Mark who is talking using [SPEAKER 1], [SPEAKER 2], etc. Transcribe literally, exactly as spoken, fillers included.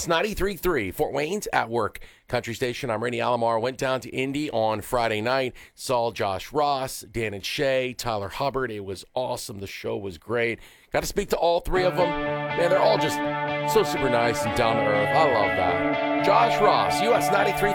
[SPEAKER 1] S ninety-three point three, Fort Wayne's At Work Country Station. I'm Randy Alomar. Went down to Indy on Friday night. Saw Josh Ross, Dan and Shay, Tyler Hubbard. It was awesome. The show was great. Got to speak to all three of them. Man, they're all just so super nice and down to earth. I love that. Josh Ross, U S ninety-three.